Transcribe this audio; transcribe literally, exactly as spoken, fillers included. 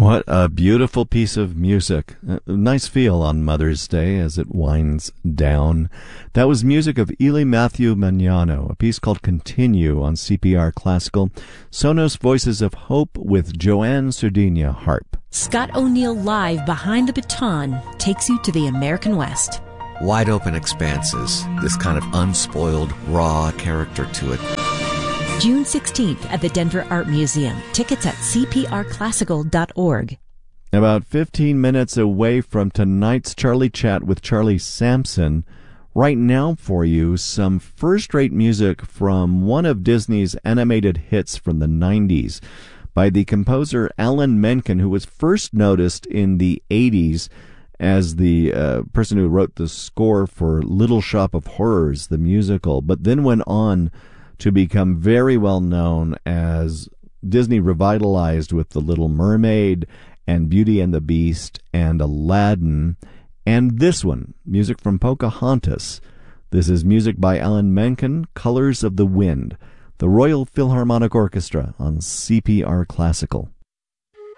What a beautiful piece of music. A nice feel on Mother's Day as it winds down. That was music of Ely Matthew Magnano, a piece called Continue on C P R Classical. Sonos Voices of Hope with Joanne Sardinia harp. Scott O'Neill Live Behind the Baton takes you to the American West. Wide open expanses, this kind of unspoiled, raw character to it. June sixteenth at the Denver Art Museum. Tickets at c p r classical dot org. About fifteen minutes away from tonight's Charlie Chat with Charlie Sampson. Right now for you, some first-rate music from one of Disney's animated hits from the nineties by the composer Alan Menken, who was first noticed in the eighties as the uh, person who wrote the score for Little Shop of Horrors, the musical, but then went on to become very well known as Disney revitalized with The Little Mermaid and Beauty and the Beast and Aladdin. And this one, music from Pocahontas. This is music by Alan Menken, Colors of the Wind, the Royal Philharmonic Orchestra on C P R Classical.